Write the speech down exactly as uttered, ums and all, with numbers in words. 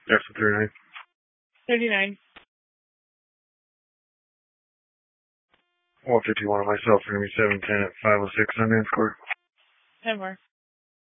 Jefferson three nine. thirty-nine. one fifty-one on myself, enemy seven ten at five oh six Sundance Court. ten more.